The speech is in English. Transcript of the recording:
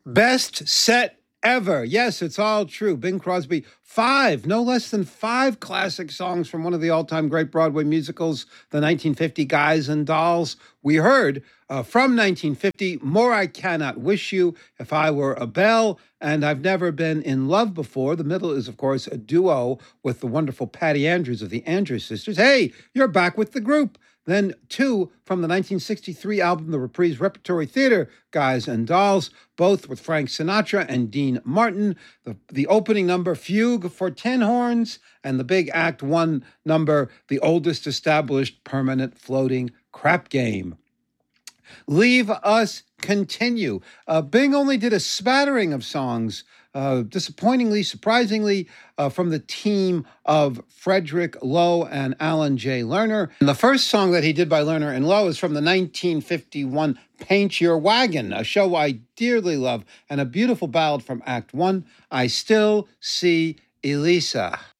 Best set ever. Yes, it's all true. Bing Crosby, no less than five classic songs from one of the all-time great Broadway musicals, the 1950 Guys and Dolls. We heard from 1950, More I Cannot Wish You, If I Were a Belle, and I've Never Been in Love Before. The middle is, of course, a duo with the wonderful Patty Andrews of the Andrews Sisters. Hey, you're back with the group. Then two from the 1963 album, The Reprise Repertory Theater, Guys and Dolls, both with Frank Sinatra and Dean Martin. The opening number, Fugue for Tin Horns, and the big Act One number, the oldest established permanent floating crap game. Leave Us Continue. Bing only did a smattering of songs, disappointingly, surprisingly, from the team of Frederick Lowe and Alan J. Lerner. And the first song that he did by Lerner and Lowe is from the 1951 Paint Your Wagon, a show I dearly love, and a beautiful ballad from Act One, I Still See Elisa.